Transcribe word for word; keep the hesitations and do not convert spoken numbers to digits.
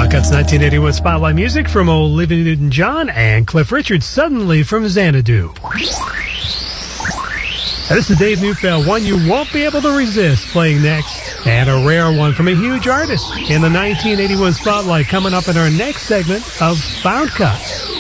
Found Cuts nineteen eighty-one Spotlight music from Olivia Newton-John and Cliff Richard, Suddenly from Xanadu. Now, this is Dave Neufeld, one you won't be able to resist playing next, and a rare one from a huge artist in the nineteen eighty-one Spotlight coming up in our next segment of Found Cuts.